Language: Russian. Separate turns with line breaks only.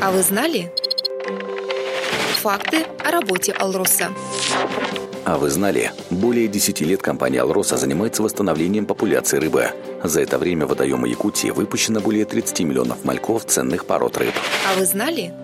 А вы знали? Факты о работе «Алроса».
А вы знали? Более 10 лет компания «Алроса» занимается восстановлением популяции рыбы. За это время в водоемы Якутии выпущено более 30 миллионов мальков ценных пород рыб.
А вы знали?